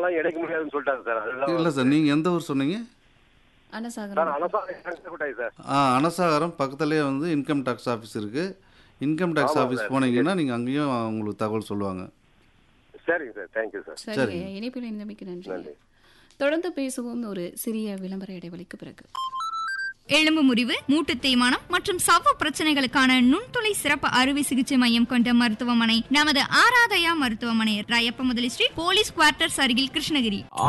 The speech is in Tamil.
பேங்க்லாம் இணைக்க முடியாதுன்னு சொல்லிட்டாங்க சார். அதுதான் இல்லை சார், நீங்கள் எந்த ஊர் சொன்னீங்க? சார் அனசாகரம். கொட்டாய் சார். அனசாகரம் பக்கத்துலேயே வந்து இன்கம் டேக்ஸ் ஆஃபீஸ் இருக்குது. இன்கம் டேக்ஸ் ஆமாம் ஆஃபீஸ் சார். போனீங்கன்னா நீங்கள் அங்கேயும் உங்களுக்கு தகவல் சொல்லுவாங்க. சரிங்க சார். Thank you sir. சரிங்க, இணைப்பில் இணைந்தமைக்கு நன்றி. நன்றி. தொடர்ந்து பேசுவோம் ஒரு சிறிய விளம்பர இடைவெளிக்கு பிறகு. எலும்பு முறிவு, மூட்டு தேய்மானம் மற்றும் சவ்வு பிரச்சனைகளுக்கான நுண்துளை சிறப்பு அறுவை சிகிச்சை மையம் கொண்ட மருத்துவமனை நமது ஆராதயா மருத்துவமனை, ராயப்ப முதலி ஸ்ட்ரீட், போலீஸ் குவார்ட்டர்ஸ் அருகில், கிருஷ்ணகிரி.